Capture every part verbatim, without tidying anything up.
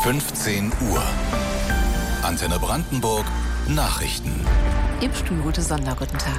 fünfzehn Uhr. Antenne Brandenburg Nachrichten. Im Studio Sonder, guten Tag.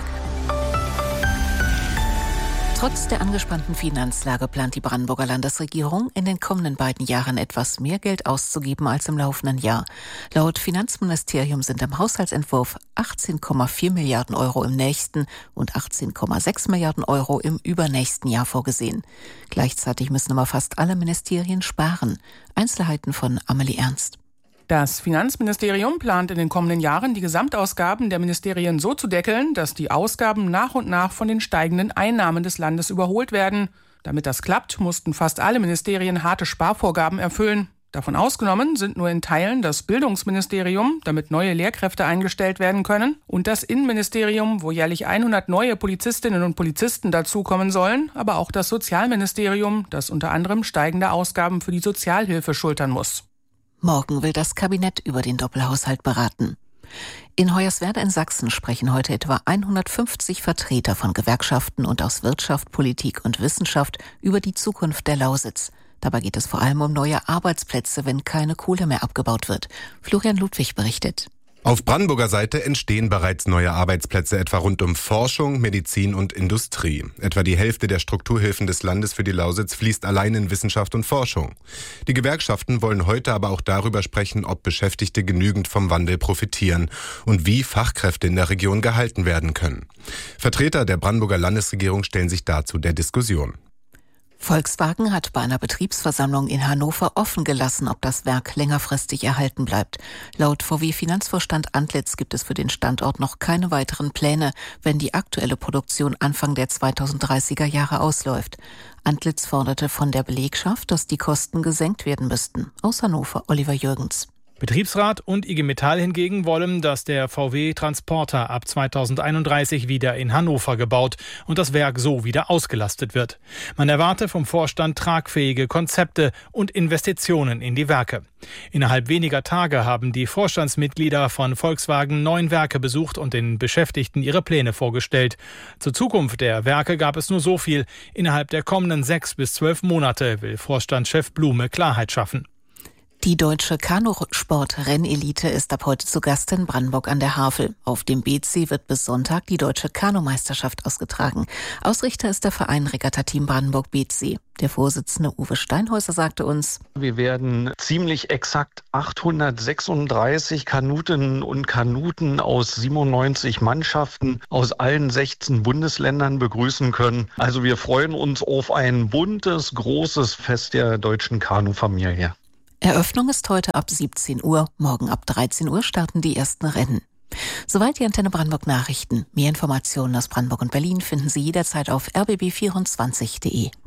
Trotz der angespannten Finanzlage plant die Brandenburger Landesregierung, in den kommenden beiden Jahren etwas mehr Geld auszugeben als im laufenden Jahr. Laut Finanzministerium sind im Haushaltsentwurf achtzehn Komma vier Milliarden Euro im nächsten und achtzehn Komma sechs Milliarden Euro im übernächsten Jahr vorgesehen. Gleichzeitig müssen aber fast alle Ministerien sparen. Einzelheiten von Amelie Ernst. Das Finanzministerium plant in den kommenden Jahren, die Gesamtausgaben der Ministerien so zu deckeln, dass die Ausgaben nach und nach von den steigenden Einnahmen des Landes überholt werden. Damit das klappt, mussten fast alle Ministerien harte Sparvorgaben erfüllen. Davon ausgenommen sind nur in Teilen das Bildungsministerium, damit neue Lehrkräfte eingestellt werden können, und das Innenministerium, wo jährlich hundert neue Polizistinnen und Polizisten dazukommen sollen, aber auch das Sozialministerium, das unter anderem steigende Ausgaben für die Sozialhilfe schultern muss. Morgen will das Kabinett über den Doppelhaushalt beraten. In Hoyerswerda in Sachsen sprechen heute etwa hundertfünfzig Vertreter von Gewerkschaften und aus Wirtschaft, Politik und Wissenschaft über die Zukunft der Lausitz. Dabei geht es vor allem um neue Arbeitsplätze, wenn keine Kohle mehr abgebaut wird. Florian Ludwig berichtet. Auf Brandenburger Seite entstehen bereits neue Arbeitsplätze, etwa rund um Forschung, Medizin und Industrie. Etwa die Hälfte der Strukturhilfen des Landes für die Lausitz fließt allein in Wissenschaft und Forschung. Die Gewerkschaften wollen heute aber auch darüber sprechen, ob Beschäftigte genügend vom Wandel profitieren und wie Fachkräfte in der Region gehalten werden können. Vertreter der Brandenburger Landesregierung stellen sich dazu der Diskussion. Volkswagen hat bei einer Betriebsversammlung in Hannover offen gelassen, ob das Werk längerfristig erhalten bleibt. Laut V W-Finanzvorstand Antlitz gibt es für den Standort noch keine weiteren Pläne, wenn die aktuelle Produktion Anfang der zweitausenddreißiger Jahre ausläuft. Antlitz forderte von der Belegschaft, dass die Kosten gesenkt werden müssten. Aus Hannover, Oliver Jürgens. Betriebsrat und I G Metall hingegen wollen, dass der V W-Transporter ab zweitausendeinunddreißig wieder in Hannover gebaut und das Werk so wieder ausgelastet wird. Man erwarte vom Vorstand tragfähige Konzepte und Investitionen in die Werke. Innerhalb weniger Tage haben die Vorstandsmitglieder von Volkswagen neun Werke besucht und den Beschäftigten ihre Pläne vorgestellt. Zur Zukunft der Werke gab es nur so viel. Innerhalb der kommenden sechs bis zwölf Monate will Vorstandschef Blume Klarheit schaffen. Die deutsche Kanusport-Rennelite ist ab heute zu Gast in Brandenburg an der Havel. Auf dem B C wird bis Sonntag die deutsche Kanumeisterschaft ausgetragen. Ausrichter ist der Verein Regatta-Team Brandenburg B C. Der Vorsitzende Uwe Steinhäuser sagte uns: Wir werden ziemlich exakt achthundertsechsunddreißig Kanutinnen und Kanuten aus siebenundneunzig Mannschaften aus allen sechzehn Bundesländern begrüßen können. Also wir freuen uns auf ein buntes, großes Fest der deutschen Kanufamilie. Eröffnung ist heute ab siebzehn Uhr. Morgen ab dreizehn Uhr starten die ersten Rennen. Soweit die Antenne Brandenburg Nachrichten. Mehr Informationen aus Brandenburg und Berlin finden Sie jederzeit auf r b b vierundzwanzig punkt d e.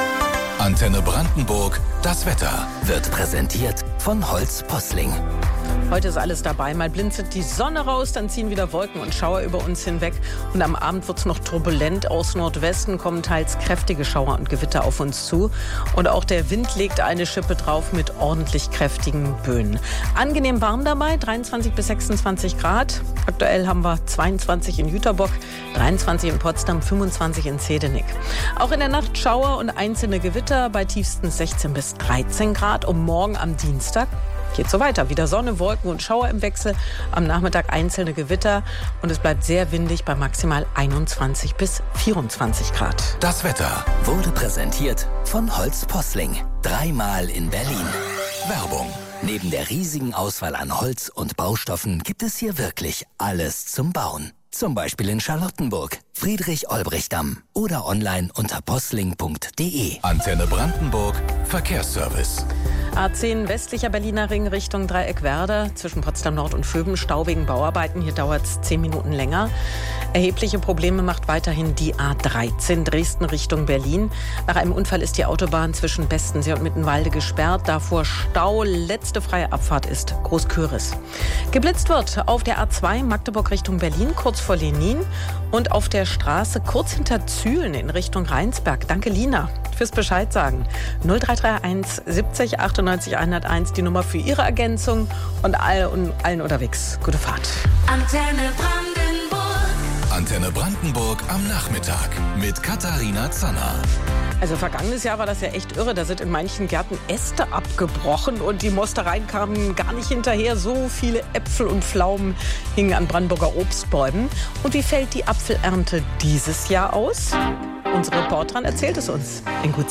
Antenne Brandenburg, das Wetter wird präsentiert von Holz Posling. Heute ist alles dabei. Mal blinzelt die Sonne raus, dann ziehen wieder Wolken und Schauer über uns hinweg. Und am Abend wird es noch turbulent. Aus Nordwesten kommen teils kräftige Schauer und Gewitter auf uns zu. Und auch der Wind legt eine Schippe drauf mit ordentlich kräftigen Böen. Angenehm warm dabei, dreiundzwanzig bis sechsundzwanzig Grad. Aktuell haben wir zweiundzwanzig in Jüterbock, dreiundzwanzig in Potsdam, fünfundzwanzig in Zehdenick. Auch in der Nacht Schauer und einzelne Gewitter bei tiefstens sechzehn bis dreizehn Grad. Und morgen am Dienstag geht so weiter. Wieder Sonne, Wolken und Schauer im Wechsel. Am Nachmittag einzelne Gewitter. Und es bleibt sehr windig bei maximal einundzwanzig bis vierundzwanzig Grad. Das Wetter wurde präsentiert von Holz Posling. Dreimal in Berlin. Werbung. Neben der riesigen Auswahl an Holz und Baustoffen gibt es hier wirklich alles zum Bauen. Zum Beispiel in Charlottenburg, Friedrich-Olbricht-Damm oder online unter posling punkt d e. Antenne Brandenburg, Verkehrsservice. A zehn westlicher Berliner Ring Richtung Dreieckwerder zwischen Potsdam Nord und Vöben, Stau wegen Bauarbeiten. Hier dauert es zehn Minuten länger. Erhebliche Probleme macht weiterhin die A dreizehn Dresden Richtung Berlin. Nach einem Unfall ist die Autobahn zwischen Bestensee und Mittenwalde gesperrt. Davor Stau. Letzte freie Abfahrt ist Großküris. Geblitzt wird auf der A zwei Magdeburg Richtung Berlin, kurz vor Lenin. Und auf der Straße kurz hinter Zühlen in Richtung Rheinsberg. Danke, Lina, fürs Bescheid sagen. null drei drei eins siebzig achtundneunzig hunderteins, die Nummer für Ihre Ergänzung. Und all, und allen unterwegs, gute Fahrt. Antenne Brandenburg. Antenne Brandenburg am Nachmittag mit Katharina Zanner. Also vergangenes Jahr war das ja echt irre. Da sind in manchen Gärten Äste abgebrochen und die Mostereien kamen gar nicht hinterher. So viele Äpfel und Pflaumen hingen an Brandenburger Obstbäumen. Und wie fällt die Apfelernte dieses Jahr aus? Unsere Reporterin erzählt es uns in gut